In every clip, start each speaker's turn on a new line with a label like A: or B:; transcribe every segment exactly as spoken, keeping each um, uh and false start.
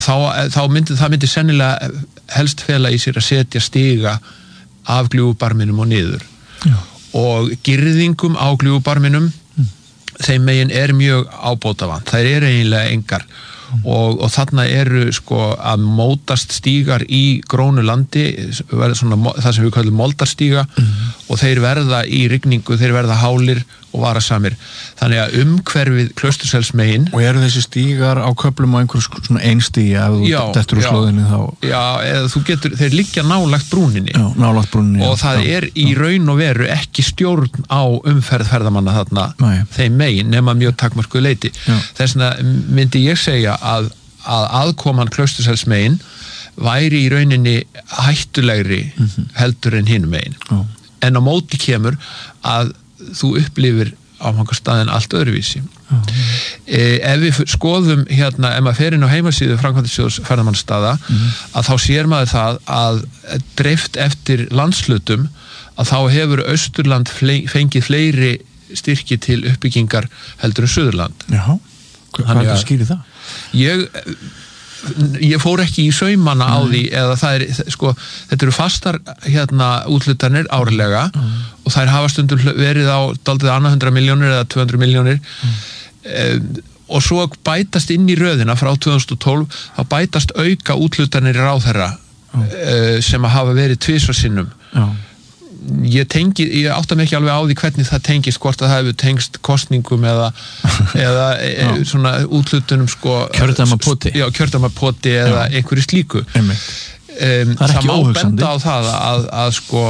A: þá, þá myndi það myndi sennilega helst fela í sér að setja stiga af gljúfubarminum og niður. Já. Og girðingum á gljúfubarminum mm. þeim megin er mjög ábótavant. Það er eiginlega engar mm. og, og þarna eru sko að mótast stígar í grónu landi, svona, það sem við kallum moldarstíga mm. og þeir verða í rigningu, þeir verða hálir og varasamir. Þannig að umhverfið Klausturselsmegin.
B: Og eru þessi stígar á köflum á einhverjum svona einstígi ef þú dettur úr slóðinni þá?
A: Já, eða þú getur, þeir liggja nálægt brúninni.
B: Já, nálægt brúninni.
A: Og það já, er í já. raun og veru ekki stjórn á umferð ferðamanna þarna Nei. þeim megin nema mjög takmörkuð leyti. Þess vegna myndi ég segja að, að aðkoman Klausturselsmegin væri í rauninni hættulegri mm-hmm. heldur en hinum megin. Já. En á móti kemur að þú upplifir áfangastaðin allt öðruvísi. Uh-huh. E, ef við skoðum hérna, ef maður fer inn á heimasíðu Framkvæmdasjóðs ferðamannastaða, uh-huh. að þá sér maður það að dreift eftir landshlutum að þá hefur Austurland fengið fleiri styrki til uppbyggingar heldur en Suðurland.
B: Já, hvað er það skýrið það?
A: Ég ég fór ekki í saumana á því eða það er, sko, þetta eru fastar hérna útlutanir árlega mm. og þær hafa stundum verið á daldið annað hundrað milljónir eða tvö hundruð milljónir mm. um, og svo bætast inn í röðina frá tvö þúsund og tólf þá bætast auka útlutanir í ráðherra mm. uh, sem að hafa verið tvisvar sinnum mm. ég tengi, ég átta mig ekki alveg á því hvernig það tengist, hvort að það hefur tengst kostningum eða, eða e, svona útlutunum sko
B: kjördæmapoti
A: já, kjördæmapoti eða já. einhverju slíku um, það, það má benda á það að, að sko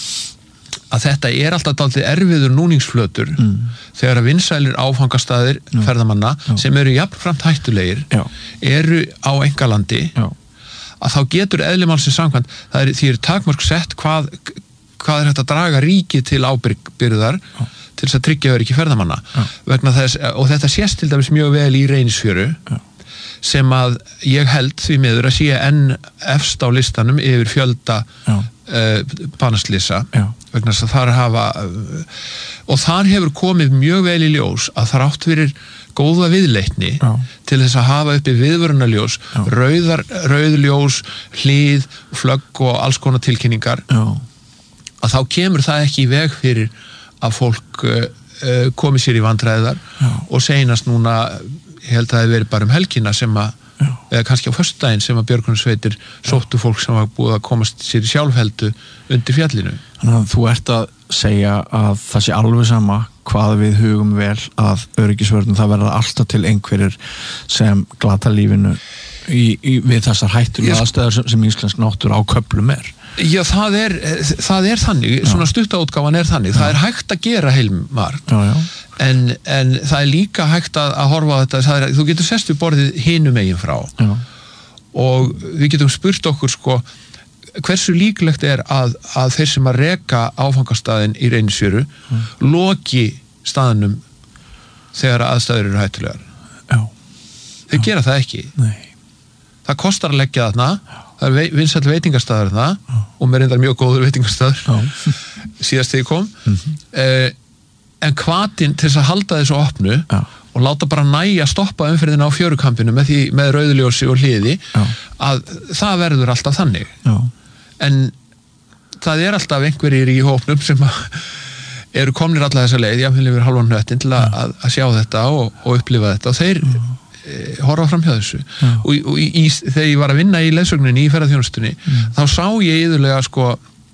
A: að þetta er alltaf dálítið erfiður núningsflötur mm. þegar að vinsælir áfangastaðir já. ferðamanna já. sem eru jafnframt hættulegir já. eru á engalandi já. að þá getur eðlimálsins samkvæmt, það er því er takmörk sett hvað hvað er hægt að draga ríkið til ábyrgðar ja. til þess að tryggja öryggi ferðamanna ja. vegna þess, og þetta sést til dæmis mjög vel í Reynisfjöru ja. sem að ég held því miður að sé enn efst á listanum yfir fjölda ja. uh, banaslýsa ja. vegna þess að þar hafa uh, og þar hefur komið mjög vel í ljós að þrátt fyrir góða viðleitni ja. til þess að hafa uppi viðvörunarljós ja. rauðar, rauðljós, hlið, flögg og alls konar tilkynningar ja. að þá kemur það ekki í veg fyrir að fólk uh, komi sér í vandræðar Já. og seinast núna, ég held að það hefur verið bara um helgina sem að, Já. eða kannski á föstudaginn sem að björgunarsveitir sóttu fólk sem var búið að komast sér í sjálfheldu undir fjallinu.
B: Þannig að þú ert að segja að það sé alveg sama hvað við hugum vel að öryggisvörðum, það verða alltaf til einhverjir sem glata lífinu í, í, við þessar hættulega aðstæður sem, sem íslensk náttúra á köflum er.
A: Já, það er, það er þannig, já. svona stuttaútgáfan er þannig, já. það er hægt að gera heilmargt, en, en það er líka hægt að, að horfa á þetta, er, þú getur sest við borðið hinum megin frá já. og við getum spurt okkur sko, hversu líklegt er að, að þeir sem að reka áfangastaðin í Reynisfjöru mm. loki staðnum þegar aðstæður eru hættulegar.
B: Já.
A: Þeir já. gera það ekki.
B: Nei.
A: Það kostar að leggja þarna, það er vinsæll veitingastaður þarna já. og mér reyndar mjög góður veitingastaður síðast þegar ég kom. Mm-hmm. Eh, en hvatinn til þess að halda þessu opnu já. og láta bara næja stoppa umferðina á fjörukampinu með, því, með rauðljósi og hliði, já. að það verður alltaf þannig. Já. En það er alltaf einhverjir í hópnum sem eru komnir alla þessa leið, jáfnvel yfir halvan hnöttin til að, að, að sjá þetta og, og upplifa þetta og þeir e, horfa fram hjá þessu. Og, og í, í, þegar ég var að vinna í leiðsögninni í ferðarþjónustunni, þá sá ég yðurlega sko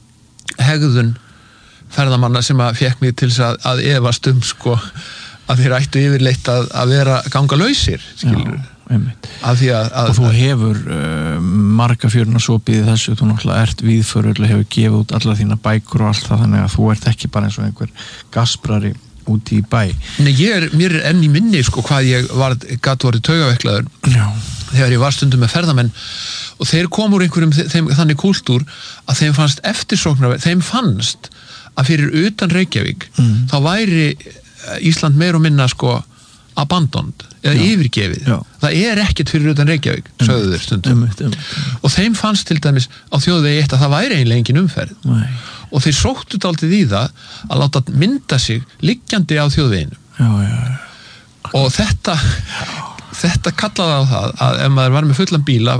A: hegðun ferðamanna sem að fekk mig til þess að, að efast um sko að þeir ættu yfirleitt að, að vera ganga lausir, skilur. Já. Að því að, að
B: og þú hefur uh, marga fjörnarsopið í þessu, þú náttúrulega ert víðförul og hefur gefið út alla þína bækur og allt það, þannig að þú ert ekki bara eins og einhver gasprari úti í bæ.
A: Nei, ég er, mér er enn í minni sko hvað ég var, gat vorið taugaveiklaður þegar ég var stundum með ferðamenn og þeir kom úr einhverjum þeim, þannig kúltúr að þeim fannst eftirsóknar, þeim fannst að fyrir utan Reykjavík mm. þá væri Ísland meir og minna sko abandoned eða já. Yfirgefið. Já. Það er ekkert fyrir utan Reykjavík, sögðu þeir stundum. Um, um, um. Og þeim fannst til dæmis á þjóðvegi eitt að það væri eiginlega engin umferð. Nei. Og þeir sóttu dálítið í það að láta mynda sig liggjandi á þjóðveginu.
B: Já, já, já.
A: Og þetta þetta kallaði á það að ef maður var með fullan bíla